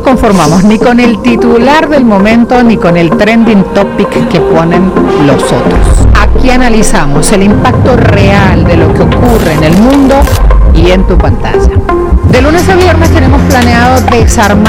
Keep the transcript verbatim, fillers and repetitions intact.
conformamos ni con el titular del momento ni con el trending topic que ponen los otros. Aquí analizamos el impacto real de lo que ocurre en el mundo y en tu pantalla. De lunes a viernes tenemos planeado desarmar